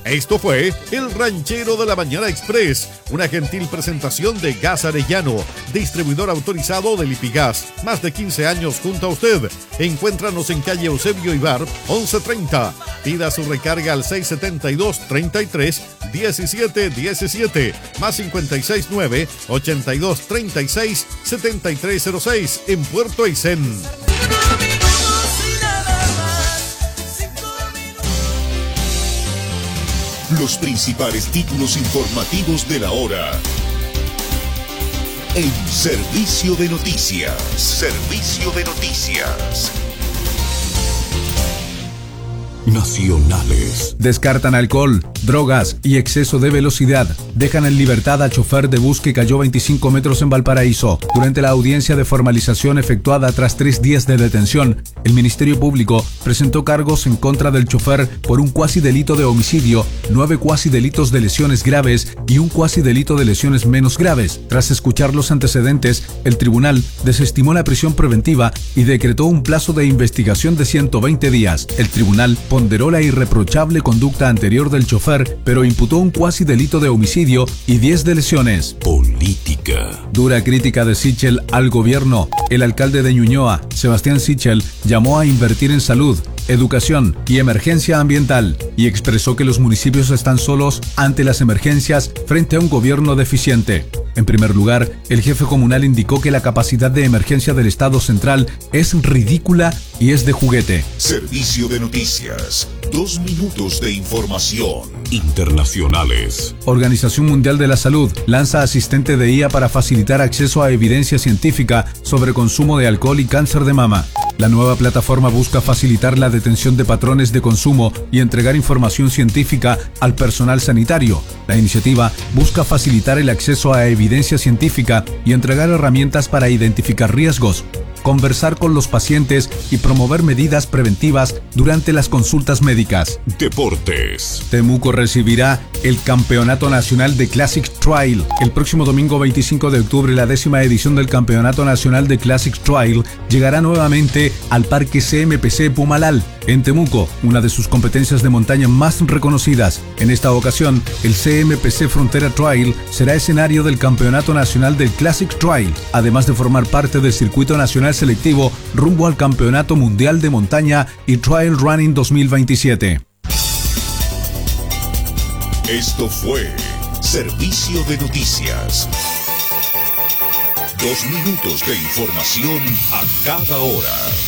Esto fue El Ranchero de la Mañana Express, una gentil presentación de Gas Arellano, distribuidor autorizado de Lipigas. Más de 15 años junto a usted. Encuéntranos en calle Eusebio Ibar, 1130. Pida su recarga al 672-33-1717, más 569-8236-7306, en Puerto Aysén. Los principales títulos informativos de la hora en Servicio de Noticias. Servicio de Noticias Nacionales. Descartan alcohol, drogas y exceso de velocidad. Dejan en libertad al chofer de bus que cayó 25 metros en Valparaíso. Durante la audiencia de formalización efectuada tras 3 días de detención, el Ministerio Público presentó cargos en contra del chofer por un cuasi delito de homicidio, 9 cuasi delitos de lesiones graves y un cuasi delito de lesiones menos graves. Tras escuchar los antecedentes, el tribunal desestimó la prisión preventiva y decretó un plazo de investigación de 120 días. El tribunal ponderó la irreprochable conducta anterior del chofer, pero imputó un cuasi delito de homicidio y 10 de lesiones. Política. Dura crítica de Sichel al gobierno. El alcalde de Ñuñoa, Sebastián Sichel, llamó a invertir en salud, educación y emergencia ambiental y expresó que los municipios están solos ante las emergencias frente a un gobierno deficiente. En primer lugar, el jefe comunal indicó que la capacidad de emergencia del Estado central es ridícula y es de juguete. Servicio de Noticias. 2 minutos de información. Internacionales. Organización Mundial de la Salud lanza asistente de IA para facilitar acceso a evidencia científica sobre consumo de alcohol y cáncer de mama. La nueva plataforma busca facilitar la detención de patrones de consumo y entregar información científica al personal sanitario. La iniciativa busca facilitar el acceso a evidencia científica y entregar herramientas para identificar riesgos, conversar con los pacientes y promover medidas preventivas durante las consultas médicas. Deportes. Temuco recibirá el Campeonato Nacional de Classic Trail. El próximo domingo 25 de octubre, la 10ª edición del Campeonato Nacional de Classic Trail llegará nuevamente al Parque CMPC Pumalal, en Temuco, una de sus competencias de montaña más reconocidas. En esta ocasión, el CMPC Frontera Trail será escenario del Campeonato Nacional del Classic Trail, además de formar parte del circuito nacional selectivo rumbo al Campeonato Mundial de Montaña y Trail Running 2027. Esto fue Servicio de Noticias. 2 minutos de información a cada hora.